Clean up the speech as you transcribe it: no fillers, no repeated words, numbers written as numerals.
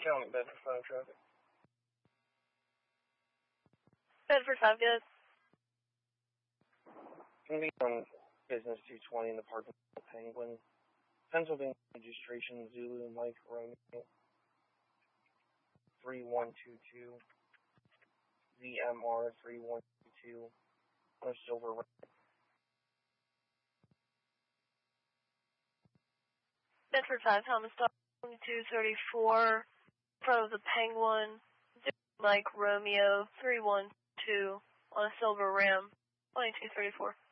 County Bedford 5 traffic. Bedford 5, good. Gonna be on business 220 in the parking lot, Penguin. Pennsylvania registration, Zulu Mike Romeo 3122. ZMR 3122. On a silver rim. Bedford 5, Thomas Dog 2234. In front of the Penguin. Zulu Mike Romeo 312. On a silver rim. 2234.